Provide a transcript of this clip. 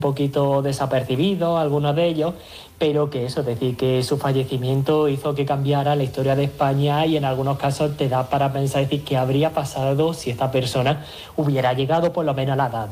poquito desapercibidos, algunos de ellos, pero que eso, es decir, que su fallecimiento hizo que cambiara la historia de España y en algunos casos te da para pensar, decir, qué habría pasado si esta persona hubiera llegado por lo menos a la edad